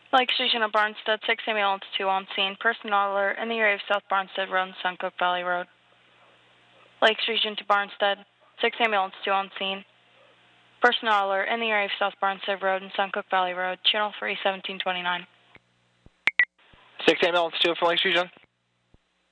Lakes Region of Barnstead, 6 ambulance 2 on scene. Personnel alert in the area of South Barnstead Road and Suncook Valley Road. Lakes Region to Barnstead, 6 ambulance 2 on scene. Personnel alert in the area of South Barnstead Road and Suncook Valley Road. Channel 3, 1729. 6 ambulance 2 from Lakes Region.